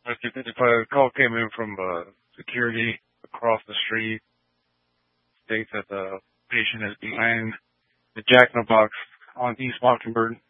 If a call came in from security across the street, states that the patient is behind the Jack in the Box on East Mockingbird,